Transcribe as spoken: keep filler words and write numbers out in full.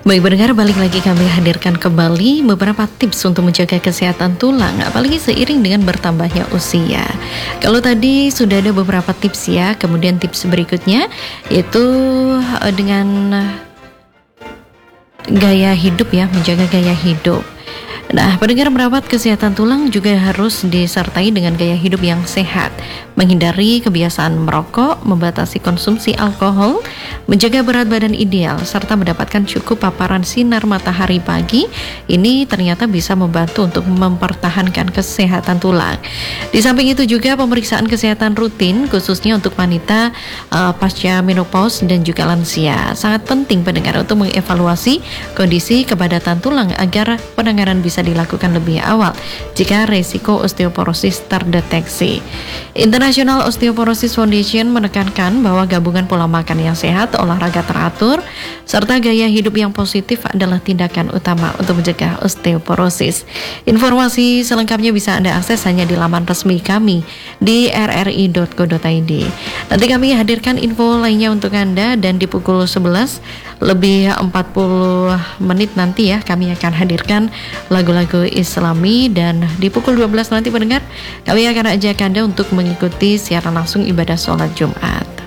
Baik pendengar, balik lagi kami hadirkan kembali beberapa tips untuk menjaga kesehatan tulang, apalagi seiring dengan bertambahnya usia. Kalau tadi sudah ada beberapa tips ya, kemudian tips berikutnya yaitu eh, dengan gaya hidup ya, menjaga gaya hidup. Nah, pendengar, merawat kesehatan tulang juga harus disertai dengan gaya hidup yang sehat, menghindari kebiasaan merokok, membatasi konsumsi alkohol, menjaga berat badan ideal, serta mendapatkan cukup paparan sinar matahari pagi. Ini ternyata bisa membantu untuk mempertahankan kesehatan tulang. Di samping itu juga pemeriksaan kesehatan rutin, khususnya untuk wanita uh, pasca menopause dan juga lansia. Sangat penting pendengar untuk mengevaluasi kondisi kepadatan tulang agar penanganan bisa dilakukan lebih awal jika resiko osteoporosis terdeteksi. International Osteoporosis Foundation menekankan bahwa gabungan pola makan yang sehat, olahraga teratur, serta gaya hidup yang positif adalah tindakan utama untuk mencegah osteoporosis. Informasi selengkapnya bisa Anda akses hanya di laman resmi kami di r r i dot co dot i d. Nanti kami hadirkan info lainnya untuk Anda, dan di pukul sebelas lebih empat puluh menit nanti ya kami akan hadirkan lagu-lagu Islami, dan di pukul dua belas nanti pendengar kami akan ajak Anda untuk mengikuti siaran langsung ibadah sholat Jumat.